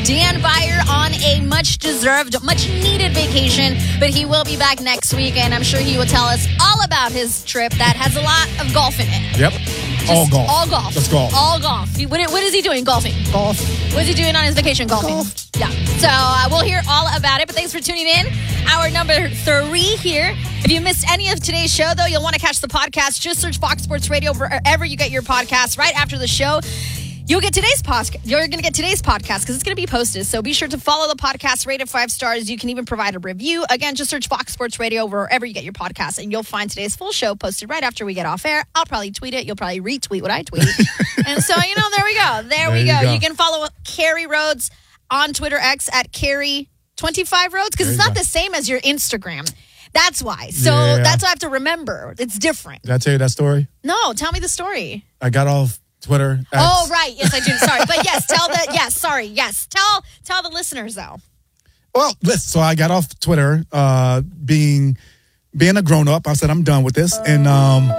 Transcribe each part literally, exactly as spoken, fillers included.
Dan Byer on a much-deserved, much-needed vacation, but he will be back next week, and I'm sure he will tell us all about his trip that has a lot of golf in it. Yep. Just all golf. All golf. Just golf. All golf. He, what, what is he doing? Golfing. Golf. What is he doing on his vacation? Golfing. Golf. Yeah. So uh, we'll hear all about it, but thanks for tuning in. Our number three here. If you missed any of today's show, though, you'll want to catch the podcast. Just search Fox Sports Radio wherever you get your podcasts. Right after the show, you'll get today's podcast. You're going to get today's podcast because it's going to be posted. So be sure to follow the podcast, rate it five stars. You can even provide a review. Again, just search Fox Sports Radio wherever you get your podcasts, and you'll find today's full show posted right after we get off air. I'll probably tweet it. You'll probably retweet what I tweet. And so, you know, there we go. There, there we go. You, go. You can follow Carrie Rhodes on Twitter X at Carrie twenty-five Rhodes because it's not go. the same as your Instagram. That's why. So yeah. that's what I have to remember. It's different. Did I tell you that story? No, tell me the story. I got off Twitter. X. Oh, right. Yes, I do. Sorry. But yes, tell the, yes, sorry. Yes. Tell, tell the listeners though. Well, listen, so I got off Twitter, uh, being, being a grown up. I said, I'm done with this. Uh. And, um,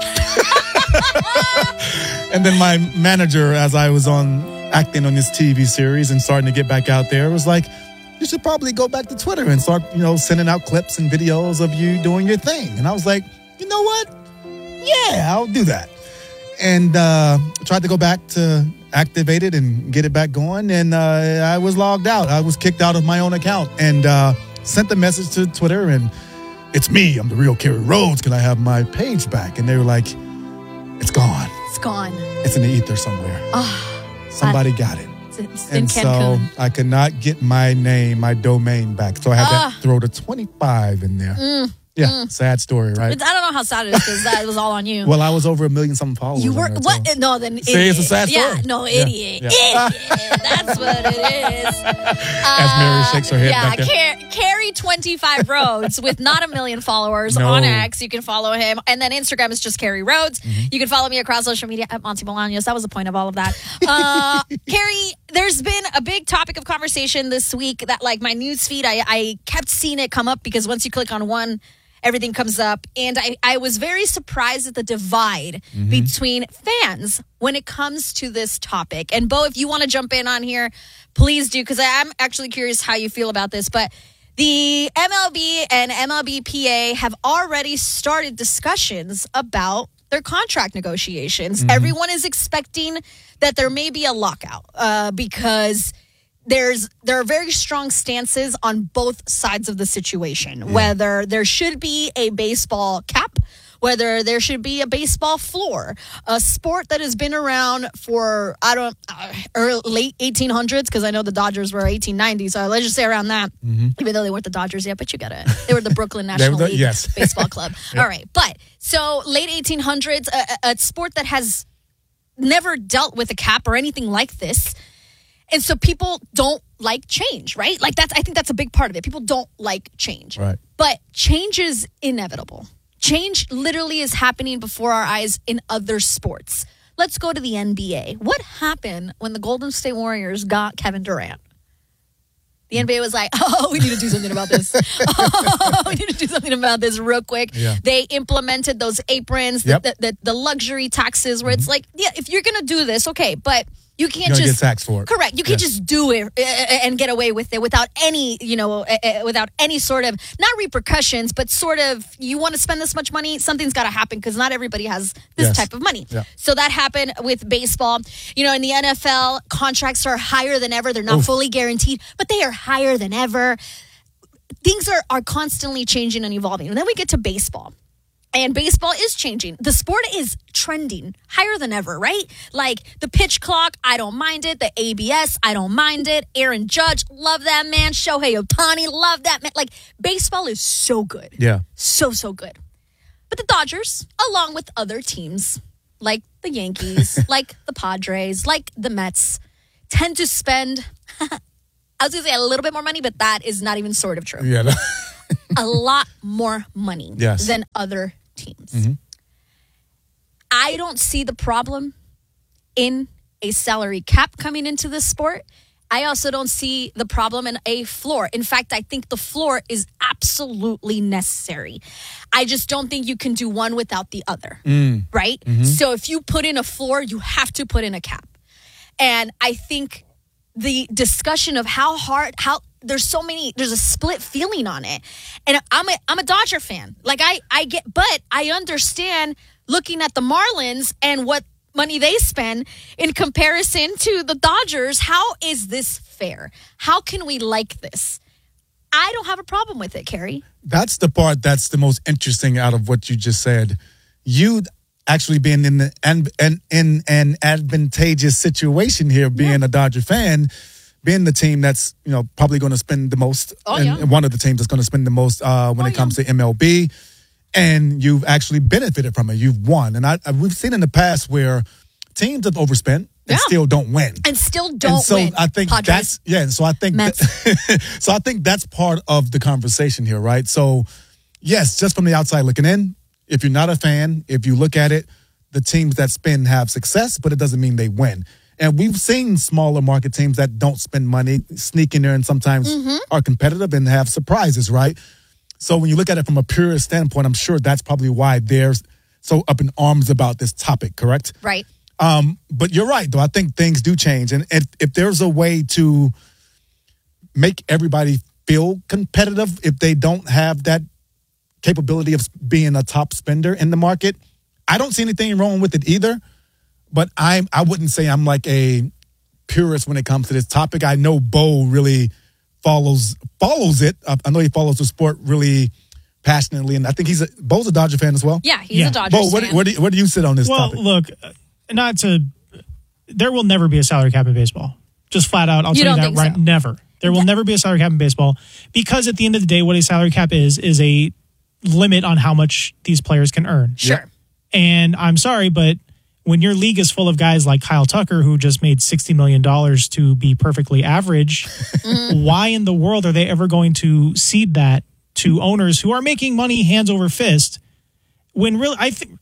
and then my manager, as I was on acting on this T V series and starting to get back out there, was like, you should probably go back to Twitter and start, you know, sending out clips and videos of you doing your thing. And I was like, you know what? Yeah, I'll do that. And uh, tried to go back to activate it and get it back going. And uh, I was logged out. I was kicked out of my own account and uh, sent a message to Twitter. And it's me. I'm the real Carrie Rhodes. Can I have my page back? And they were like, it's gone. It's gone. It's in the ether somewhere. Oh, Somebody I- got it. It's and so I could not get my name, my domain back. So I had uh, to throw the twenty-five in there. Mm, yeah, mm. sad story, right? It's, I don't know how sad it is because that was all on you. Well, I was over a million something followers. You were what? So. No, then See, it's a sad story. Yeah, no, idiot, yeah, yeah. idiot. That's what it is. As Mary shakes her head yeah, back there. Car- Carrie twenty-five Rhodes with not a million followers no. on X. You can follow him, and then Instagram is just Carrie Rhodes. Mm-hmm. You can follow me across social media at Monty Bolaños. That was the point of all of that. Uh, Carrie, there's been a big topic of conversation this week that, like, my news feed, I, I kept seeing it come up because once you click on one, everything comes up. And I, I was very surprised at the divide mm-hmm. between fans when it comes to this topic. And Bo, if you want to jump in on here, please do, because I'm actually curious how you feel about this. But the M L B and M L B P A have already started discussions about their contract negotiations. Mm-hmm. Everyone is expecting that there may be a lockout uh, because there's there are very strong stances on both sides of the situation, yeah. whether there should be a baseball cap, whether there should be a baseball floor, a sport that has been around for, I don't, uh, early, late eighteen hundreds, because I know the Dodgers were eighteen ninety, so let's just say around that, mm-hmm. even though they weren't the Dodgers yet, but you get it. They were the Brooklyn National the, League yes. Baseball Club. Yeah. All right, but so late eighteen hundreds, a, a sport that has never dealt with a cap or anything like this. And so people don't like change, right? Like that's, I think that's a big part of it. People don't like change. Right. But change is inevitable. Change literally is happening before our eyes in other sports. Let's go to the N B A. What happened when the Golden State Warriors got Kevin Durant? The N B A was like, oh, we need to do something about this. Oh, we need to do something about this real quick. Yeah. They implemented those aprons, yep. the, the, the luxury taxes where mm-hmm. it's like, yeah, if you're going to do this, okay, but you can't You're just get taxed for it. Correct. You can't yeah. just do it and get away with it without any, you know, without any sort of, not repercussions, but sort of, you want to spend this much money, something's got to happen because not everybody has this yes. type of money. Yeah. So that happened with baseball. You know, in the N F L, contracts are higher than ever. They're not Oof. fully guaranteed, but they are higher than ever. Things are, are constantly changing and evolving. And then we get to baseball. And baseball is changing. The sport is trending higher than ever, right? Like the pitch clock, I don't mind it. The A B S, I don't mind it. Aaron Judge, love that man. Shohei Ohtani, love that man. Like baseball is so good. Yeah. So, so good. But the Dodgers, along with other teams like the Yankees, like the Padres, like the Mets, tend to spend, I was going to say a little bit more money, but that is not even sort of true. Yeah. No. A lot more money yes. than other teams. Mm-hmm. I don't see the problem in a salary cap coming into this sport. I also don't see the problem in a floor. In fact, I think the floor is absolutely necessary. I just don't think you can do one without the other, mm. right? Mm-hmm. So if you put in a floor, you have to put in a cap. And I think the discussion of how hard, how there's so many, there's a split feeling on it. And I'm a, I'm a Dodger fan. Like I, I get, but I understand looking at the Marlins and what money they spend in comparison to the Dodgers. How is this fair? How can we like this? I don't have a problem with it, Carrie. That's the part that's the most interesting out of what you just said. You actually being in the and and in an advantageous situation here, being yeah. a Dodger fan, being the team that's you know probably going to spend the most, oh, and, yeah. and one of the teams that's going to spend the most uh, when oh, it comes yeah. to M L B, and you've actually benefited from it. You've won, and I, I we've seen in the past where teams have overspent. And yeah. still don't win, and still don't and so win. I think Padres. that's yeah. So I think that, so I think that's part of the conversation here, right? So yes, just from the outside looking in, if you're not a fan, if you look at it, the teams that spend have success, but it doesn't mean they win. And we've seen smaller market teams that don't spend money sneak in there and sometimes mm-hmm. are competitive and have surprises, right? So when you look at it from a pure standpoint, I'm sure that's probably why they're so up in arms about this topic, correct? Right. Um, but you're right, though. I think things do change. And if, if there's a way to make everybody feel competitive, if they don't have that capability of being a top spender in the market, I don't see anything wrong with it either. But I'm, I wouldn't say I'm like a purist when it comes to this topic. I know Bo really follows follows it. I know he follows the sport really passionately. And I think he's a, Bo's a Dodger fan as well. Yeah, he's yeah. a Dodgers Bo, where, fan. Where, do you, where do you sit on this well, topic? Well, look, not to, there will never be a salary cap in baseball. Just flat out, I'll You tell you don't that think right. so? Never. There will That- never be a salary cap in baseball because at the end of the day, what a salary cap is, is a limit on how much these players can earn. Sure. And I'm sorry, but when your league is full of guys like Kyle Tucker, who just made sixty million dollars to be perfectly average, mm-hmm. why in the world are they ever going to cede that to owners who are making money hands over fist? When really, I think,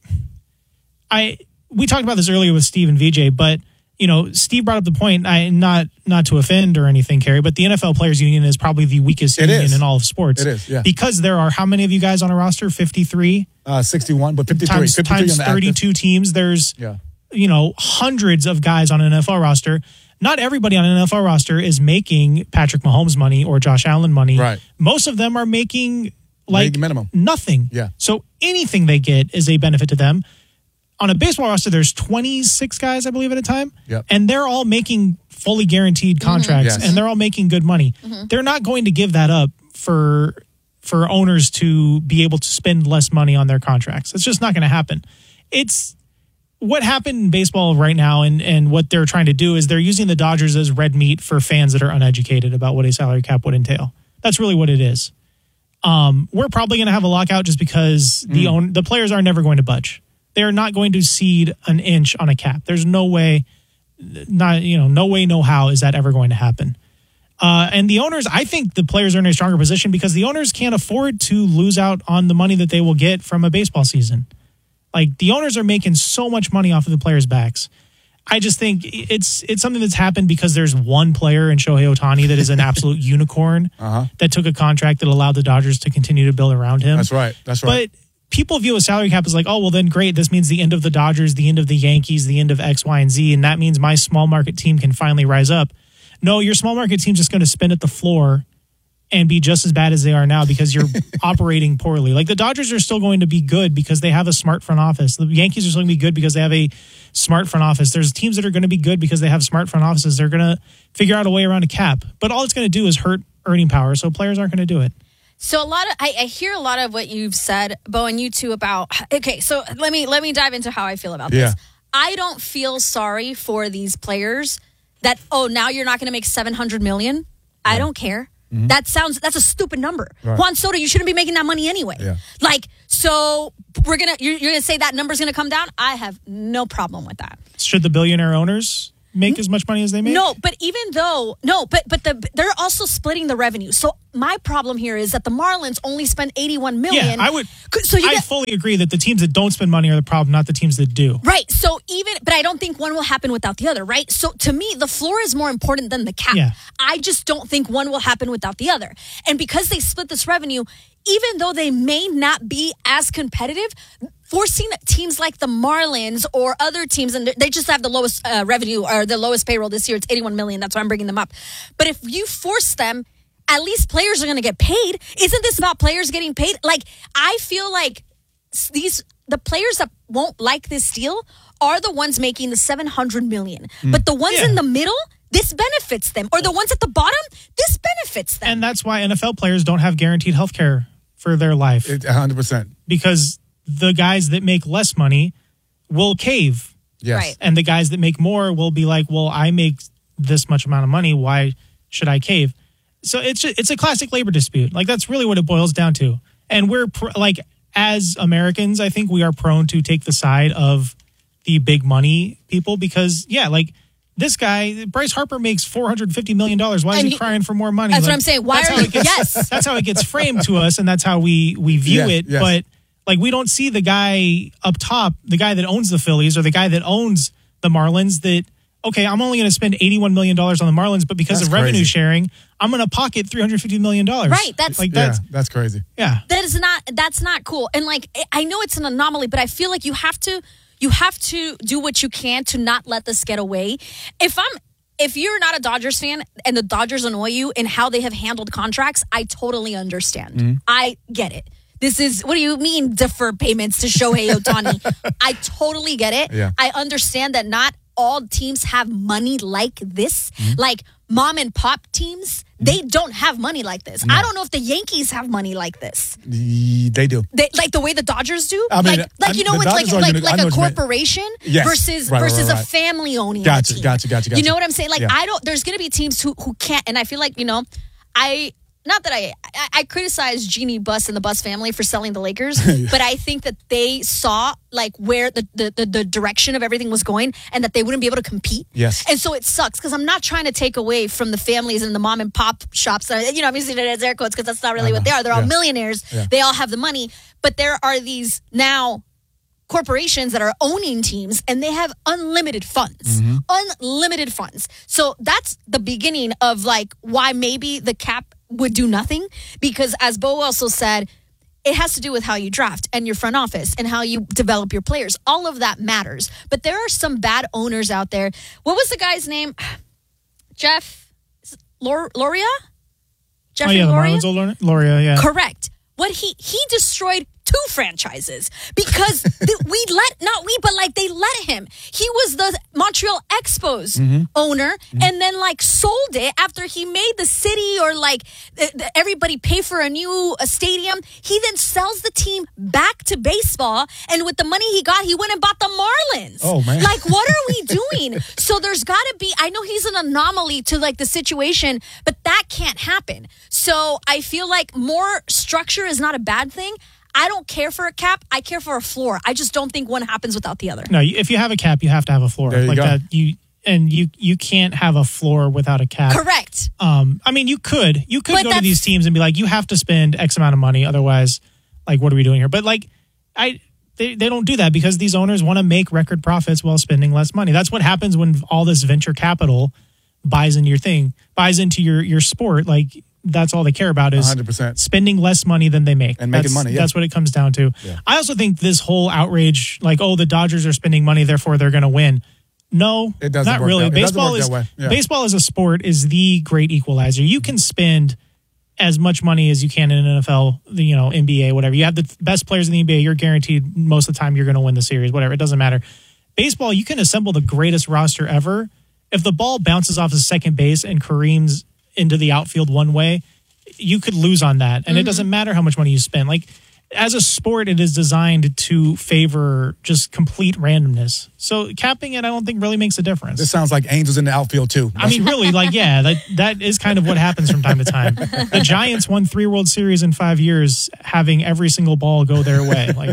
I we talked about this earlier with Steve and V J, but you know, Steve brought up the point, I not not to offend or anything, Carrie, but the N F L Players Union is probably the weakest It union is. in all of sports. It is, yeah. Because there are, how many of you guys on a roster? fifty-three? Uh, sixty-one, but fifty-three. Times, fifty-three times on the active. thirty-two teams. There's, Yeah. you know, hundreds of guys on an N F L roster. Not everybody on an N F L roster is making Patrick Mahomes money or Josh Allen money. Right. Most of them are making like League minimum. nothing. Yeah. So anything they get is a benefit to them. On a baseball roster, there's twenty-six guys, I believe, at a time. Yep. And they're all making fully guaranteed contracts, Yes. and they're all making good money. Mm-hmm. They're not going to give that up for for owners to be able to spend less money on their contracts. It's just not going to happen. It's what happened in baseball right now, and, and what they're trying to do is they're using the Dodgers as red meat for fans that are uneducated about what a salary cap would entail. That's really what it is. Um, we're probably going to have a lockout just because the Mm. own the players are never going to budge. They're not going to cede an inch on a cap. There's no way, not you know, no way, no how is that ever going to happen. Uh, and the owners, I think the players are in a stronger position because the owners can't afford to lose out on the money that they will get from a baseball season. Like the owners are making so much money off of the players' backs. I just think it's it's something that's happened because there's one player in Shohei Ohtani that is an absolute unicorn Uh-huh. that took a contract that allowed the Dodgers to continue to build around him. That's right. That's right. But people view a salary cap as like, oh, well, then great. This means the end of the Dodgers, the end of the Yankees, the end of X, Y, and Z. And that means my small market team can finally rise up. No, your small market team's just going to spin at the floor and be just as bad as they are now because you're operating poorly. Like the Dodgers are still going to be good because they have a smart front office. The Yankees are still going to be good because they have a smart front office. There's teams that are going to be good because they have smart front offices. They're going to figure out a way around a cap. But all it's going to do is hurt earning power, so players aren't going to do it. So a lot of I, I hear a lot of what you've said, Bo, and you too about. Okay, so let me let me dive into how I feel about Yeah. this. I don't feel sorry for these players that oh now you're not going to make seven hundred million. I don't care. Mm-hmm. That sounds that's a stupid number. Right. Juan Soto, you shouldn't be making that money anyway. Yeah. Like so, we're gonna you're, you're gonna say that number's gonna come down. I have no problem with that. Should the billionaire owners make as much money as they make? No, but even though no, but but the they're also splitting the revenue. So my problem here is that the Marlins only spend eighty-one million. Yeah, I would. So you I get, fully agree that the teams that don't spend money are the problem, not the teams that do. right. So even, but I don't think one will happen without the other. Right. So to me, the floor is more important than the cap. Yeah. I just don't think one will happen without the other. And because they split this revenue, even though they may not be as competitive, forcing teams like the Marlins or other teams, and they just have the lowest uh, revenue or the lowest payroll this year. It's eighty-one million. That's why I'm bringing them up. But if you force them, at least players are going to get paid. Isn't this about players getting paid? Like, I feel like these the players that won't like this deal are the ones making the seven hundred million. Mm. But the ones yeah. in the middle, this benefits them. Or the ones at the bottom, this benefits them. And that's why N F L players don't have guaranteed health care for their life. one hundred percent. Because the guys that make less money will cave. Yes. Right. And the guys that make more will be like, well, I make this much amount of money. Why should I cave? So it's just, it's a classic labor dispute. Like, that's really what it boils down to. And we're pr- like, as Americans, I think we are prone to take the side of the big money people because, yeah, like this guy, Bryce Harper makes four hundred fifty million dollars. Why is he, he crying for more money? That's like, what I'm saying. Why are you? Gets, yes. That's how it gets framed to us, and that's how we, we view yes, it. Yes. But like, we don't see the guy up top, the guy that owns the Phillies or the guy that owns the Marlins that, okay, I'm only going to spend eighty-one million dollars on the Marlins, but because that's of revenue crazy. sharing, I'm going to pocket three hundred fifty million dollars. Right. That's like yeah, that's, that's crazy. Yeah. That is not, that's not cool. And like, I know it's an anomaly, but I feel like you have to, you have to do what you can to not let this get away. If I'm, if you're not a Dodgers fan and the Dodgers annoy you in how they have handled contracts, I totally understand. Mm-hmm. I get it. This is, what do you mean defer payments to Shohei Ohtani? I totally get it. Yeah. I understand that not all teams have money like this. Mm-hmm. Like mom and pop teams, they don't have money like this. No. I don't know if the Yankees have money like this. They do. They, like the way the Dodgers do? I mean, like, like you know, it's like like, like, like a corporation yes. versus right, versus right, right. a family owning gotcha, a team. Gotcha, gotcha, gotcha. You know what I'm saying? Like, yeah. I don't, there's going to be teams who, who can't, and I feel like, you know, I, not that I, I, I criticize Jeannie Buss and the Buss family for selling the Lakers, but I think that they saw like where the, the, the, the direction of everything was going and that they wouldn't be able to compete. Yes. And so it sucks because I'm not trying to take away from the families and the mom and pop shops. That, you know, I'm using it as air quotes because that's not really what they are. They're all yeah. millionaires. Yeah. They all have the money. But there are these now corporations that are owning teams and they have unlimited funds. Mm-hmm. Unlimited funds. So that's the beginning of like why maybe the cap would do nothing, because as Bo also said, it has to do with how you draft and your front office and how you develop your players. All of that matters. But there are some bad owners out there. What was the guy's name? Jeff Lor- Loria? Jeffrey oh, yeah, Loria? The Marlins old Loria, yeah. Correct. What he he destroyed two franchises because the, we let not we but like they let him. He was the Montreal Expos mm-hmm. owner, mm-hmm. and then like sold it after he made the city or like the, the, everybody pay for a new a stadium. He then sells the team back to baseball, and with the money he got, he went and bought the Marlins. Oh man! Like, what are we doing? So there's got to be. I know he's an anomaly to like the situation, but that can't happen. So I feel like more structure is not a bad thing. I don't care for a cap. I care for a floor. I just don't think one happens without the other. No, if you have a cap, you have to have a floor. There you like go. that. You and you you can't have a floor without a cap. Correct. Um, I mean, you could you could But go that's- to these teams and be like, you have to spend X amount of money, otherwise, like, what are we doing here? But like, I they they don't do that because these owners want to make record profits while spending less money. That's what happens when all this venture capital buys into your thing, buys into your your sport. Like, that's all they care about is one hundred percent spending less money than they make. And making that's, money, yeah. That's what it comes down to. Yeah. I also think this whole outrage, like, oh, the Dodgers are spending money, therefore they're going to win. No, It doesn't not work really. that- it doesn't Baseball work is that way. Yeah. baseball as a sport is the great equalizer. You can spend as much money as you can in N F L, you know, N B A, whatever. You have the best players in the N B A. You're guaranteed most of the time you're going to win the series, whatever. It doesn't matter. Baseball, you can assemble the greatest roster ever. If the ball bounces off of second base and careens into the outfield one way, you could lose on that. And mm-hmm. it doesn't matter how much money you spend. Like, as a sport, it is designed to favor just complete randomness. So capping it, I don't think really makes a difference. This sounds like Angels in the outfield too. I mean, really, like, yeah, that that is kind of what happens from time to time. The Giants won three World Series in five years, having every single ball go their way. Like,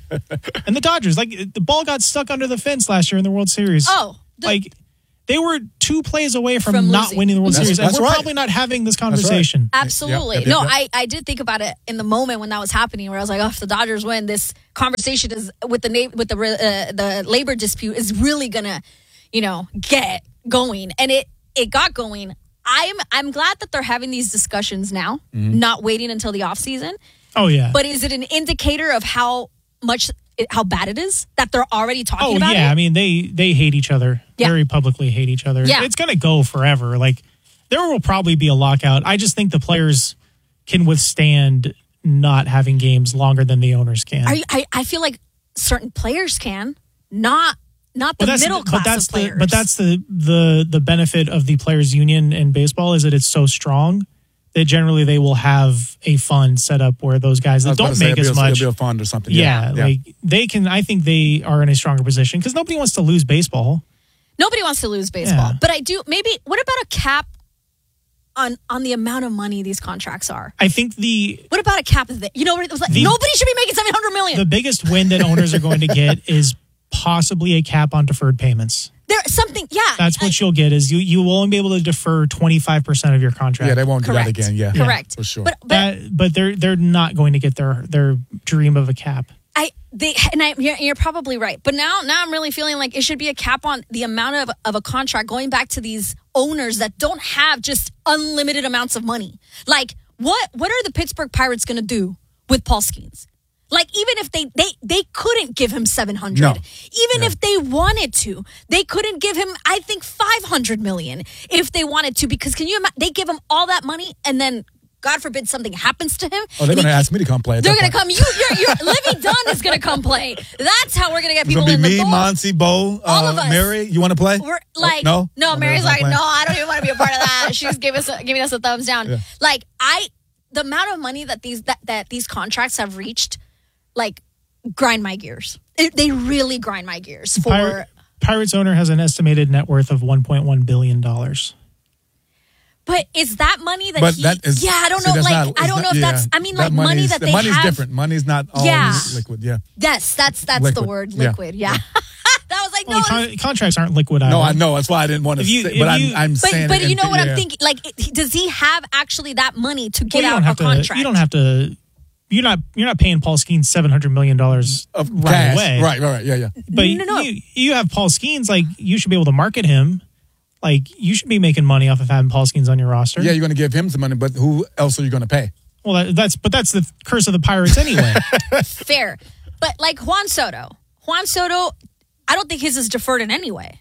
and the Dodgers, like, the ball got stuck under the fence last year in the World Series. Oh, the- like. They were two plays away from, From not losing. winning the World That's- Series, and that's we're right. probably not having this conversation. Absolutely. Yep, yep, no, yep. I, I did think about it in the moment when that was happening, where I was like, oh, if the Dodgers win, this conversation is with the na- with the uh, the labor dispute is really gonna, you know, get going, and it it got going. I'm I'm glad that they're having these discussions now, mm-hmm. not waiting until the off season. Oh yeah, But is it an indicator of how much it, how bad it is that they're already talking Oh about yeah, it? I mean they they hate each other. Yeah. Very publicly hate each other. Yeah. It's going to go forever. Like there will probably be a lockout. I just think the players can withstand not having games longer than the owners can. Are you, I, I feel like certain players can, not not the But that's, middle class but that's of players. the but that's the the the benefit of the players union in baseball is that it's so strong that generally they will have a fund set up where those guys I that was about don't to say, make it'll as be a- much it'll be a fund or something. yeah, like they can I think they are in a stronger position because nobody wants to lose baseball. Nobody wants to lose baseball. Yeah. But I do, maybe, what about a cap on on the amount of money these contracts are? I think the What about a cap of it? You know, it was like, The- nobody should be making seven hundred million. the biggest win that owners are going to get is possibly a cap on deferred payments. There's something, yeah. That's what I- you'll get is you you will only be able to defer twenty-five percent of your contract. Yeah, they won't Correct. do that again. Yeah, Correct. for sure. But, but That, but they're they're not going to get their their dream of a cap. I they and I you're, you're probably right. But now now I'm really feeling like it should be a cap on the amount of of a contract going back to these owners that don't have just unlimited amounts of money. Like what what are the Pittsburgh Pirates going to do with Paul Skeens? Like even if they they they couldn't give him seven hundred, No. even Yeah. if they wanted to, they couldn't give him I think five hundred million if they wanted to, because can you imagine they give him all that money and then God forbid something happens to him. Oh, they're and going to he- ask me to come play. At They're that going to point. come. You, you're, you're, Livy Dunn is going to come play. That's how we're going to get It's people going in to the be me, door. Monty, Bo, uh, All of us. Mary. You want to play? We're Oh, like, no, no, Oh, Mary's not like, playing. no, I don't even want to be a part of that. She's giving us, a, giving us a thumbs down. Yeah. Like, I, the amount of money that these that, that these contracts have reached, like, grind my gears. It, they really grind my gears for. Pirate, Pirates owner has an estimated net worth of one point one billion dollars. But is that money that But he? that is yeah, I don't see, know. that's Like, not- I it's don't not- know if yeah. that's. I mean, That like money money's- that the they money's have. different. Money's not all Yeah. liquid. Yeah. Yes, that's that's the Liquid. word. Yeah. Liquid. Yeah. that was like Well, no. the con- contracts aren't liquid either. No, I know. That's why I didn't want to If you- say. if But you- I'm, I'm But saying. but it you know in- what I'm yeah. thinking? Like, it- does he have actually that money to Well, get you out don't a have to. contract? You don't have to. You're not. You're not paying Paul Skeens seven hundred million dollars Of right cash. away. Right, right, right. Yeah, yeah. But No, no, no. You, you have Paul Skeens. Like you should be able to market him. Like you should be making money off of having Paul Skeens on your roster. Yeah, you're going to give him some money, but who else are you going to pay? Well, that, that's but that's the curse of the Pirates anyway. Fair, but like Juan Soto, Juan Soto, I don't think his is deferred in any way,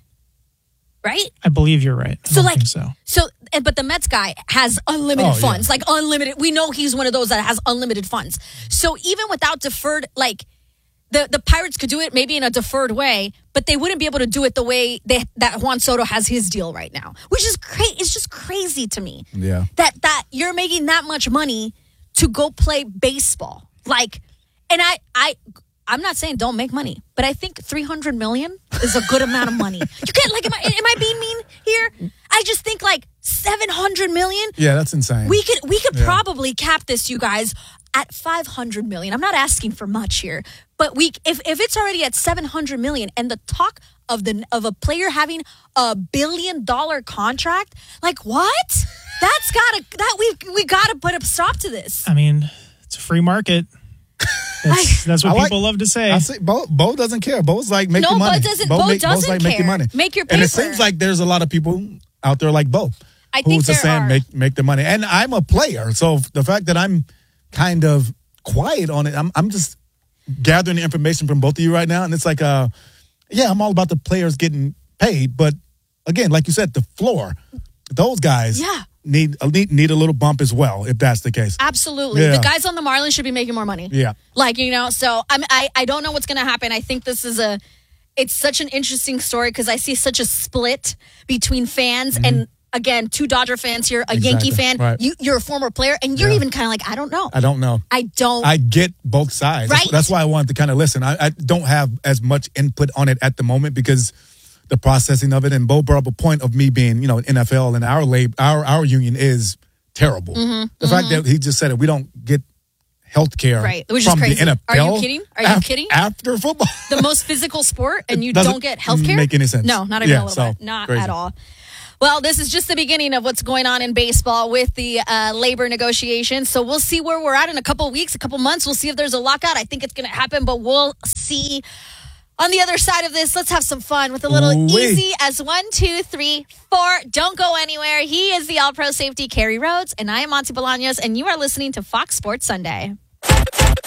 right? I believe you're right. I So don't like, think so. so, and- but the Mets guy has unlimited Oh, yeah. funds, like unlimited. We know he's one of those that has unlimited funds. So even without deferred, like the the Pirates could do it maybe in a deferred way, but they wouldn't be able to do it the way they, that Juan Soto has his deal right now, which is crazy. It's just crazy to me. Yeah. that that you're making that much money to go play baseball, like, and I I. I'm not saying don't make money, but I think three hundred million is a good amount of money. You can't, like, am I, am I being mean here? I just think like seven hundred million. Yeah, that's insane. We could, we could Yeah. probably cap this, you guys, at five hundred million. I'm not asking for much here, but we, if, if it's already at seven hundred million and the talk of the, of a player having a billion dollar contract, like what? That's gotta, that we, we gotta put a stop to this. I mean, it's a free market. That's, that's what I like- people love to say. I see, Bo, Bo doesn't care. Bo's like, make No, your Bo money. doesn't- Bo make, Bo's doesn't like, make your care. money. Make your And it paper. seems like there's a lot of people out there like Bo I think who's just there saying are. make make the money. And I'm a player, so the fact that I'm kind of quiet on it, I'm I'm just gathering the information from both of you right now, and it's like, uh, yeah, I'm all about the players getting paid, but again, like you said, the floor, those guys, Yeah. need need need a little bump as well, if that's the case. Absolutely. Yeah. The guys on the Marlins should be making more money. Yeah. Like, you know, so I'm, I, I don't know what's going to happen. I think this is a, it's such an interesting story because I see such a split between fans and, again, two Dodger fans here, a Mm-hmm. Exactly. Yankee fan. Right. You, you're a former player and you're Yeah. even kind of like, I don't know. I don't know. I don't. I get both sides. That's- Right. That's why I wanted to kind of listen. I, I don't have as much input on it at the moment because the processing of it. And Bo brought up a point of me being, you know, N F L and our lab, our our union is terrible. Mm-hmm. The fact that he just said it, we don't get health care Right, which is from crazy. the N F L. Are you kidding? Are you af- kidding? After football, The most physical sport and you Doesn't don't get health care? make any sense. No, not even Yeah, a little so, bit. Not crazy. at all. Well, this is just the beginning of what's going on in baseball with the uh, labor negotiations. So we'll see where we're at in a couple weeks, a couple months. We'll see if there's a lockout. I think it's going to happen, but we'll see. On the other side of this, let's have some fun with a little Ooh-wee. easy as one, two, three, four. Don't go anywhere. He is the All-Pro safety, Kerry Rhodes, and I am Monty Bolaños, and you are listening to Fox Sports Sunday.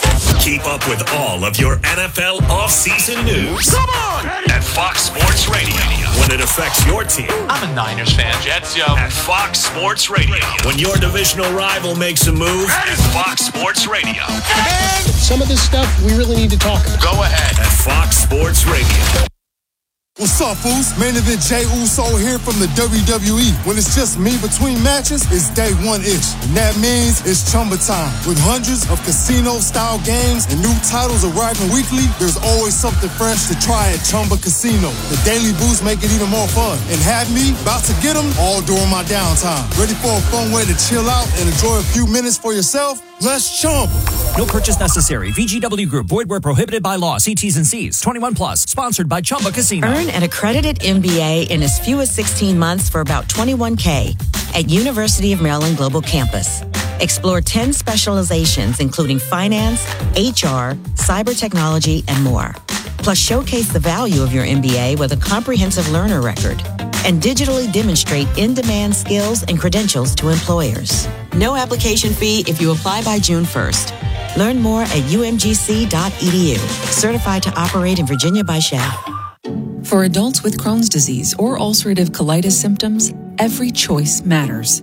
Keep up with all of your N F L offseason news. Come on! At Fox Sports Radio. When it affects your team. I'm a Niners fan, Jets, yo. At Fox Sports Radio. When your divisional rival makes a move. At Fox Sports Radio. And some of this stuff we really need to talk about. Go ahead. At Fox Sports Radio. What's up, fools? Main event Jey Uso here from the W W E. When it's just me between matches, it's day one-ish. And that means it's Chumba time. With hundreds of casino-style games and new titles arriving weekly, there's always something fresh to try at Chumba Casino. The daily boosts make it even more fun. And have me about to get them all during my downtime. Ready for a fun way to chill out and enjoy a few minutes for yourself? Let's Chumba. No purchase necessary. V G W Group. Void where prohibited by law. See T's and C's. twenty-one plus. Sponsored by Chumba Casino. Earn an accredited M B A in as few as sixteen months for about twenty-one K at University of Maryland Global Campus. Explore ten specializations, including finance, H R, cyber technology, and more. Plus, showcase the value of your M B A with a comprehensive learner record and digitally demonstrate in-demand skills and credentials to employers. No application fee if you apply by June first. Learn more at U M G C dot E D U. Certified to operate in Virginia by S H A. For adults with Crohn's disease or ulcerative colitis symptoms, every choice matters.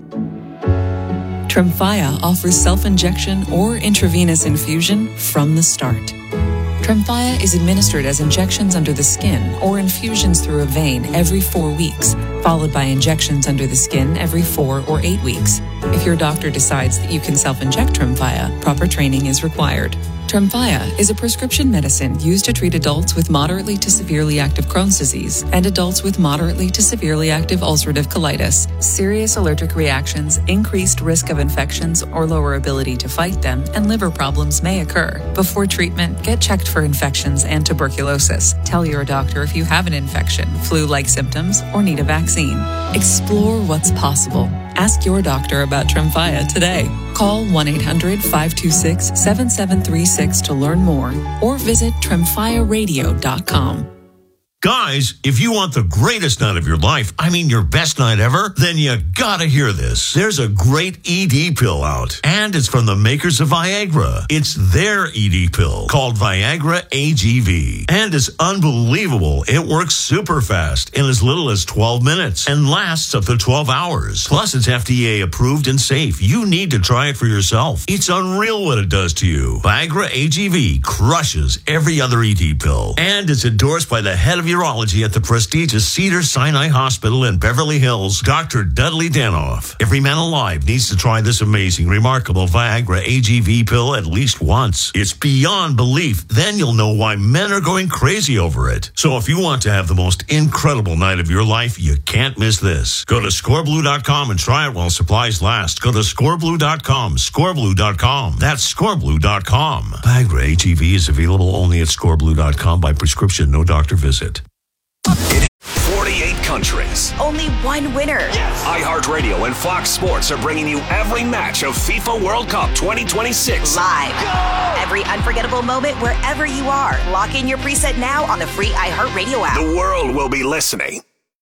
Tremfya offers self-injection or intravenous infusion from the start. Tremfya is administered as injections under the skin or infusions through a vein every four weeks, followed by injections under the skin every four or eight weeks. If your doctor decides that you can self-inject Tremfya, proper training is required. Tremfya is a prescription medicine used to treat adults with moderately to severely active Crohn's disease and adults with moderately to severely active ulcerative colitis. Serious allergic reactions, increased risk of infections or lower ability to fight them, and liver problems may occur. Before treatment, get checked for infections and tuberculosis. Tell your doctor if you have an infection, flu-like symptoms, or need a vaccine. Explore what's possible. Ask your doctor about Tremfya today. Call one eight hundred five two six seven seven three six to learn more or visit tremfya radio dot com. Guys, if you want the greatest night of your life, I mean your best night ever, then you gotta hear this. There's a great E D pill out, and it's from the makers of Viagra. It's their E D pill called Viagra A G V, and it's unbelievable. It works super fast in as little as twelve minutes and lasts up to twelve hours. Plus, it's F D A approved and safe. You need to try it for yourself. It's unreal what it does to you. Viagra A G V crushes every other E D pill, and it's endorsed by the head of your urology at the prestigious Cedars-Sinai Hospital in Beverly Hills, Doctor Dudley Danoff. Every man alive needs to try this amazing, remarkable Viagra A G V pill at least once. It's beyond belief. Then you'll know why men are going crazy over it. So if you want to have the most incredible night of your life, you can't miss this. Go to score blue dot com and try it while supplies last. Go to score blue dot com, score blue dot com. That's score blue dot com. Viagra A G V is available only at score blue dot com by prescription, no doctor visit. In forty-eight countries. Only one winner. Yes. iHeartRadio and Fox Sports are bringing you every match of FIFA World Cup twenty twenty-six. Live. Go! Every unforgettable moment wherever you are. Lock in your preset now on the free iHeartRadio app. The world will be listening.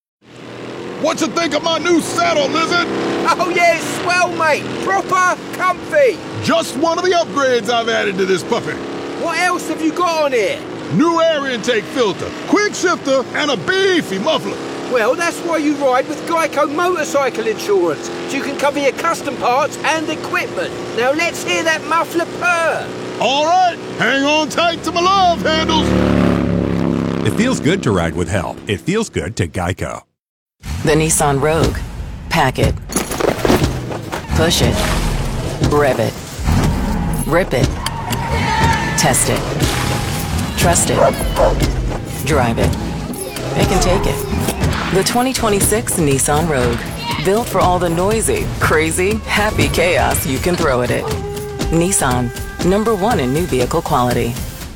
What you think of my new saddle, Lizard? Oh, yeah, it's swell, mate. Proper comfy. Just one of the upgrades I've added to this puppy. What else have you got on here? New air intake filter, quick shifter, and a beefy muffler. Well, that's why you ride with Geico Motorcycle Insurance, so you can cover your custom parts and equipment. Now let's hear that muffler purr. All right, hang on tight to my love handles. It feels good to ride with help. It feels good to Geico. The Nissan Rogue. Pack it. Push it. Rev it. Rip it. Test it. Trust it. Drive it. It can take it. The twenty twenty-six Nissan Rogue. Built for all the noisy, crazy, happy chaos you can throw at it. Nissan. Number one in new vehicle quality.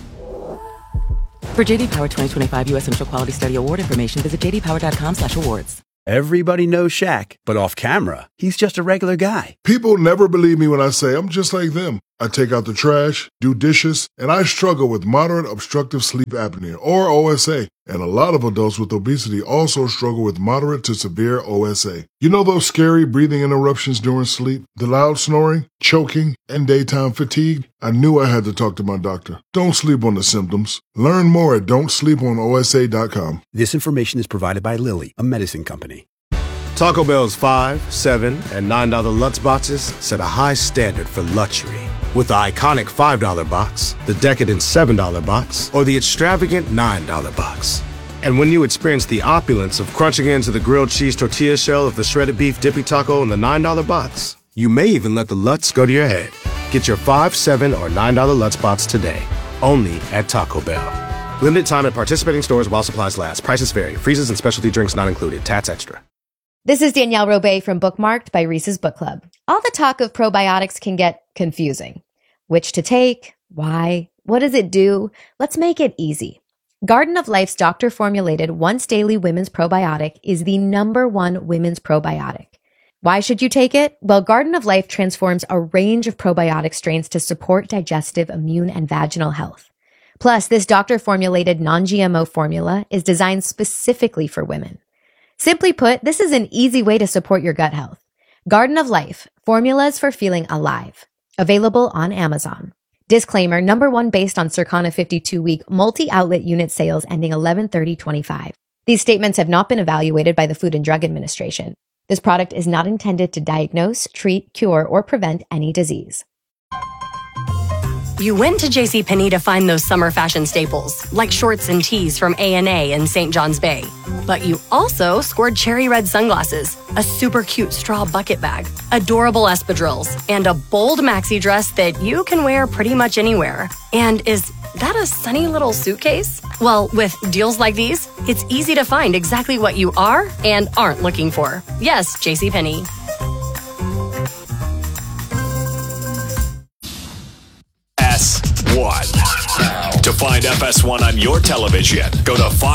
For J D Power twenty twenty-five U S Initial Quality Study Award information, visit j d power dot com slash awards. Everybody knows Shaq, but off camera, he's just a regular guy. People never believe me when I say I'm just like them. I take out the trash, do dishes, and I struggle with moderate obstructive sleep apnea, or O S A. And a lot of adults with obesity also struggle with moderate to severe O S A. You know those scary breathing interruptions during sleep, the loud snoring, choking, and daytime fatigue? I knew I had to talk to my doctor. Don't sleep on the symptoms. Learn more at don't sleep on O S A dot com. This information is provided by Lilly, a medicine company. Taco Bell's five, seven, and nine dollar Lutz boxes set a high standard for luxury. With the iconic five dollar box, the decadent seven dollar box, or the extravagant nine dollar box. And when you experience the opulence of crunching into the grilled cheese tortilla shell of the shredded beef dippy taco in the nine dollar box, you may even let the Lutz go to your head. Get your five, seven, or nine dollar Lutz box today, only at Taco Bell. Limited time at participating stores while supplies last. Prices vary. Freezes and specialty drinks not included. Tats extra. This is Danielle Robay from Bookmarked by Reese's Book Club. All the talk of probiotics can get confusing. Which to take? Why? What does it do? Let's make it easy. Garden of Life's doctor-formulated once-daily women's probiotic is the number one women's probiotic. Why should you take it? Well, Garden of Life transforms a range of probiotic strains to support digestive, immune, and vaginal health. Plus, this doctor-formulated non-G M O formula is designed specifically for women. Simply put, this is an easy way to support your gut health. Garden of Life, formulas for feeling alive. Available on Amazon. Disclaimer, number one based on Circana fifty-two week multi-outlet unit sales ending eleven thirty twenty-five. These statements have not been evaluated by the Food and Drug Administration. This product is not intended to diagnose, treat, cure, or prevent any disease. You went to JCPenney to find those summer fashion staples, like shorts and tees from A and A and Saint John's Bay. But you also scored cherry red sunglasses, a super cute straw bucket bag, adorable espadrilles, and a bold maxi dress that you can wear pretty much anywhere. And is that a sunny little suitcase? Well, with deals like these, it's easy to find exactly what you are and aren't looking for. Yes, JCPenney. F S one. To find F S one on your television, go to Fox